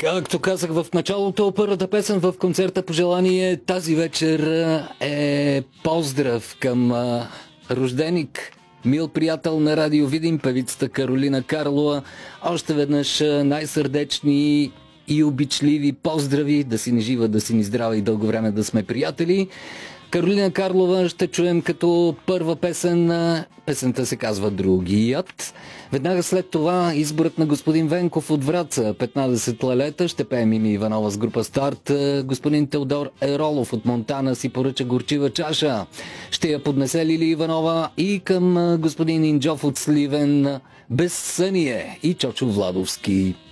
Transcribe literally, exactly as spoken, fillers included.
Както казах в началото, първата песен в концерта пожелание тази вечер е поздрав към а, рожденик, мил приятел на Радио Видин, певицата Каролина Карлова. Още веднъж най-сърдечни и обичливи поздрави, да си ни жива, да си ни здрава и дълго време да сме приятели. Каролина Карлова ще чуем като първа песен. Песента се казва "Другият". Веднага след това изборът на господин Венков от Враца, петнадесет лелета, ще пее Мими Иванова с група Старт. Господин Теодор Еролов от Монтана си поръча горчива чаша. Ще я поднесе Лили Иванова и към господин Инджов от Сливен "Безсъние" и Чочо Владовски.